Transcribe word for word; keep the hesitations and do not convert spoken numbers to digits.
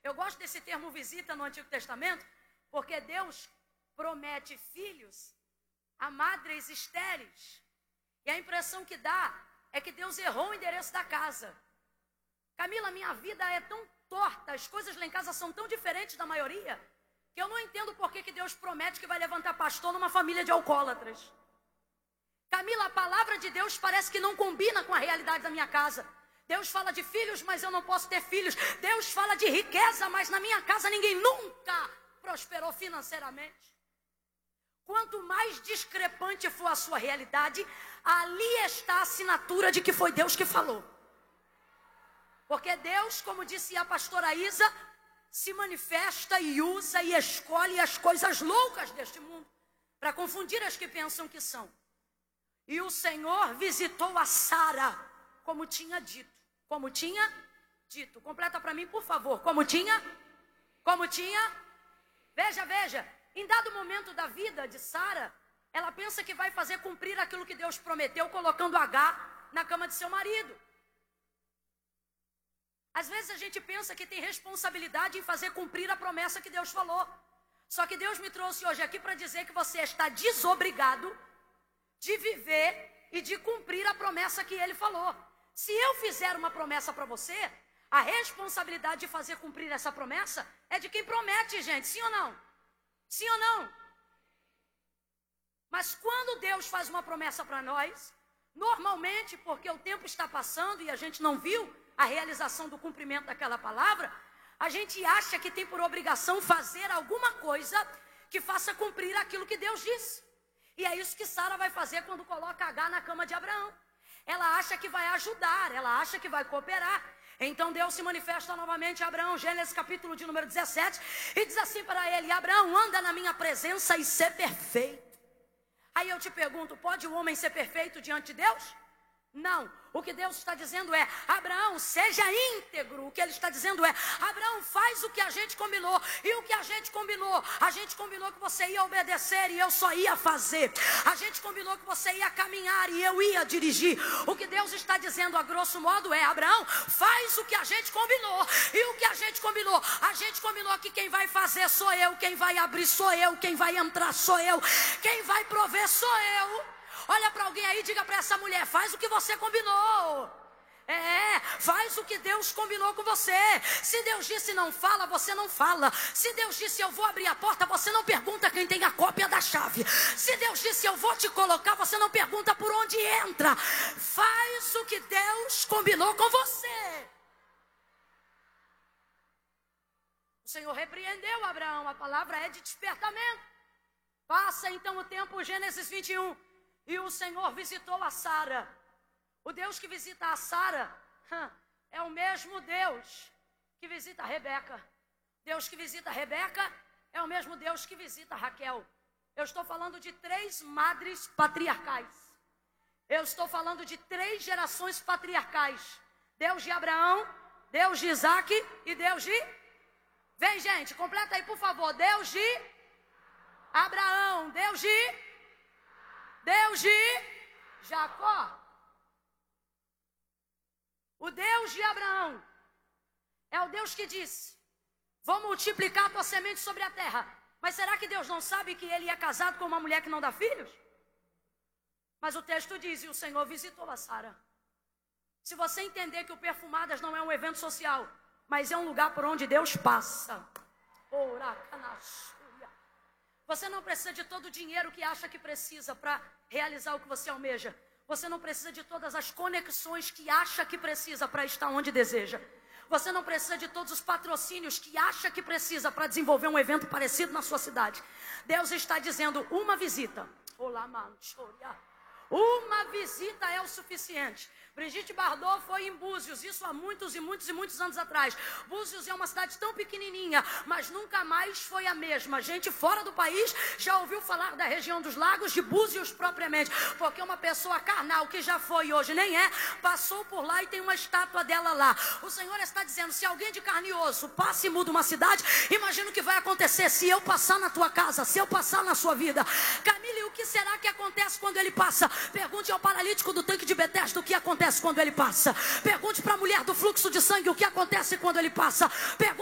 Eu gosto desse termo visita no Antigo Testamento, porque Deus promete filhos a madres estéreis. E a impressão que dá é que Deus errou o endereço da casa. Camila, minha vida é tão torta, as coisas lá em casa são tão diferentes da maioria, que eu não entendo por que que Deus promete que vai levantar pastor numa família de alcoólatras. Camila, a palavra de Deus parece que não combina com a realidade da minha casa. Deus fala de filhos, mas eu não posso ter filhos. Deus fala de riqueza, mas na minha casa ninguém nunca prosperou financeiramente. Quanto mais discrepante for a sua realidade, ali está a assinatura de que foi Deus que falou. Porque Deus, como disse a pastora Isa, se manifesta e usa e escolhe as coisas loucas deste mundo para confundir as que pensam que são. E o Senhor visitou a Sara, como tinha dito. Como tinha dito. Completa para mim, por favor. Como tinha? Como tinha? Veja, veja. Em dado momento da vida de Sara, ela pensa que vai fazer cumprir aquilo que Deus prometeu, colocando Agar na cama de seu marido. Às vezes a gente pensa que tem responsabilidade em fazer cumprir a promessa que Deus falou. Só que Deus me trouxe hoje aqui para dizer que você está desobrigado de viver e de cumprir a promessa que Ele falou. Se eu fizer uma promessa para você, a responsabilidade de fazer cumprir essa promessa é de quem promete, gente. Sim ou não? Sim ou não? Mas quando Deus faz uma promessa para nós, normalmente, porque o tempo está passando e a gente não viu a realização do cumprimento daquela palavra, a gente acha que tem por obrigação fazer alguma coisa que faça cumprir aquilo que Deus disse. E é isso que Sara vai fazer quando coloca Agar na cama de Abraão. Ela acha que vai ajudar, ela acha que vai cooperar. Então Deus se manifesta novamente a Abraão, Gênesis capítulo de número dezessete, e diz assim para ele: Abraão, anda na minha presença e ser perfeito. Aí eu te pergunto, pode o homem ser perfeito diante de Deus? Não. O que Deus está dizendo é: Abraão, seja íntegro. O que Ele está dizendo é: Abraão, faz o que a gente combinou. E o que a gente combinou? A gente combinou que você ia obedecer e eu só ia fazer. A gente combinou que você ia caminhar e eu ia dirigir. O que Deus está dizendo a grosso modo é: Abraão, faz o que a gente combinou. E o que a gente combinou? A gente combinou que quem vai fazer sou eu, quem vai abrir sou eu, quem vai entrar sou eu, quem vai prover sou eu. Olha para alguém aí e diga para essa mulher: faz o que você combinou. É, faz o que Deus combinou com você. Se Deus disse não fala, você não fala. Se Deus disse eu vou abrir a porta, você não pergunta quem tem a cópia da chave. Se Deus disse eu vou te colocar, você não pergunta por onde entra. Faz o que Deus combinou com você. O Senhor repreendeu Abraão. A palavra é de despertamento. Passa então o tempo, Gênesis vinte e um. E o Senhor visitou a Sara. O Deus que visita a Sara é o mesmo Deus que visita a Rebeca. Deus que visita a Rebeca é o mesmo Deus que visita a Raquel. Eu estou falando de três madres patriarcais. Eu estou falando de três gerações patriarcais. Deus de Abraão, Deus de Isaac e Deus de... Vem, gente, completa aí, por favor. Deus de Abraão, Deus de... Deus de Jacó. O Deus de Abraão é o Deus que disse: vou multiplicar a tua semente sobre a terra. Mas será que Deus não sabe que ele é casado com uma mulher que não dá filhos? Mas o texto diz: e o Senhor visitou a Sara. Se você entender que o Perfumadas não é um evento social, mas é um lugar por onde Deus passa. Você não precisa de todo o dinheiro que acha que precisa para realizar o que você almeja. Você não precisa de todas as conexões que acha que precisa para estar onde deseja. Você não precisa de todos os patrocínios que acha que precisa para desenvolver um evento parecido na sua cidade. Deus está dizendo: uma visita. Uma visita é o suficiente. Brigitte Bardot foi em Búzios, isso há muitos e muitos e muitos anos atrás. Búzios é uma cidade tão pequenininha, mas nunca mais foi a mesma. Gente fora do país já ouviu falar da região dos lagos, de Búzios propriamente, porque uma pessoa carnal que já foi e hoje nem é, passou por lá e tem uma estátua dela lá. O Senhor está dizendo: se alguém de carne e osso passa e muda uma cidade, imagina o que vai acontecer se eu passar na tua casa, se eu passar na sua vida. Camila, e o que será que acontece quando ele passa? Pergunte ao paralítico do tanque de Betesda o que acontece quando ele passa. Pergunte para a mulher do fluxo de sangue o que acontece quando ele passa. Pergunte